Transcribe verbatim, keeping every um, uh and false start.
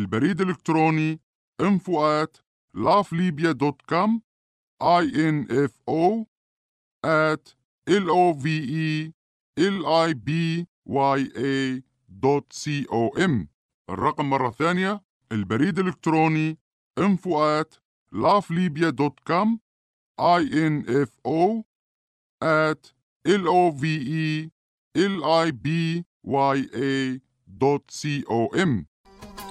البريد الإلكتروني info at lovelibya dot com info at lovelibya دوت com. الرقم مرة ثانية، البريد الإلكتروني info at lovelibya dot com info at lovelibya دوت com.